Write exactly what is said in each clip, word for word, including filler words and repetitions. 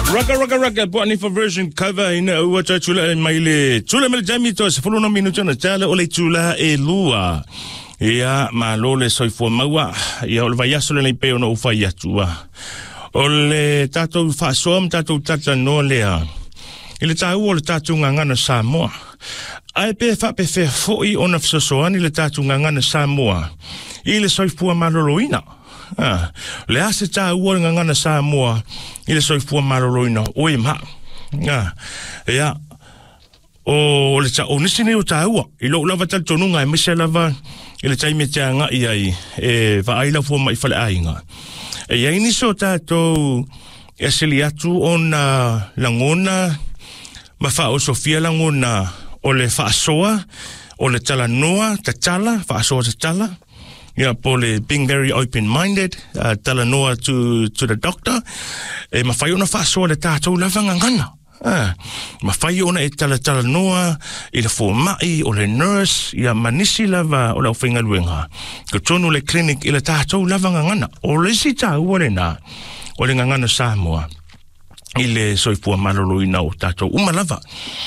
Raka raka raka po ni for version cover ina ua chula maile chula mele jami to se fulu no minuto na tala ole chula e lua ia malole soi fo maua ia ole vai asole le peo no ufa ia tua ole tato fa som tato tata no lea ile tau ole tato nganga Samoa ai pe fa pe fe fo i ona fsosoani le tato nganga Samoa ile soi fo maloloina Ah, le ase ta ua ngana Samoa ile soifua maroloina oi ma ah ya o le ta onisi ne o ta ua ilo lava ta tonunga e mese lava ile tai me tanga ia i e va aila fo mai fale ainga e ia ini so ta to e seli atu ona langona ma fa o Sofia langona o le fa soa o le tala noa ta tala fa soa ta tala. Yeah, pole being very open-minded, uh, tala noa to to the doctor. E mawhai ona whaasoa le tātou lavanga ngana. Ah, mawhai ona e tala tala noa, i le fōmai, o le nurse, ia manisi lava o le awhinga luenga. Ko tonu le clinic i le tātou lavanga ngana. O le si tā uare nā, o le ngangana Samoa. I le soifua maloloina o tātou umalava.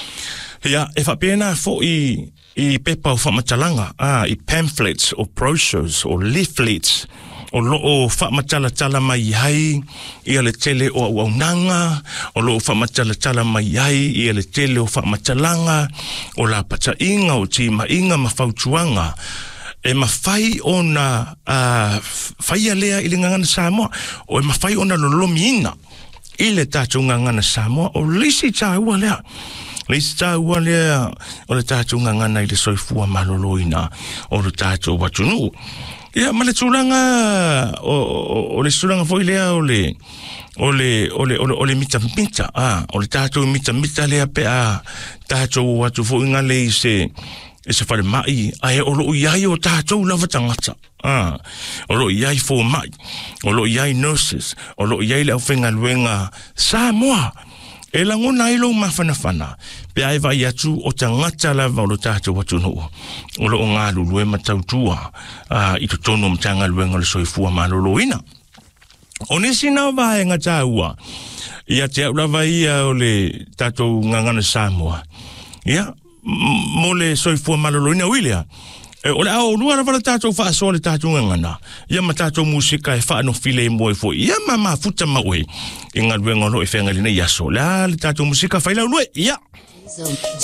Ia, e whapena fo i... i pepa o whamatalanga, ah, i pamphlets o brochures o leaflets o loo whamatalatala mai hai i ale tele o aunanga o loo whamatalatala mai hai i ale tele o whamatalanga o la patainga o tima inga mawhautuanga e mawhai o na uh, whai alea i le ngangana Samoa o e mawhai o na lolomiina i le tātou ngangana Samoa o lisi tā ua lea Leisi tā ua lea o le tātou ngangana i le soifua maloloina o le tātou watunu. Ia, ma le tūlanga o, o, o le tūlanga foi lea o le o le o le o le mita mita ah o le tātou mita mita lea pe a tātou watu foi ngale i se e se whare mai ai o lo iai o tātou lava tangata ah o lo iai fo mai o lo iai nurses o lo iai le awhenga luenga Samoa e langona ilo mawhanawhana, pe ai vai atu o tangata lava o lo tātou watu no, o lo ngā lulu e matautua, uh, i to tono mtanga luenga le soifua maloloina. O nesi nao vai ngata ua, ia te au lava ia o le tātou ngangana Samoa. Ia, mo le soifua maloloina uilea. E ole au lua la vala tātou whaasoa le tātou ngangana. Ia ma tātou musika e whaano file e moe fo. Ia ma ma futa maue. I ngā luenga lo e whengalina i aso. Le tātou musika whailau lue. Ia.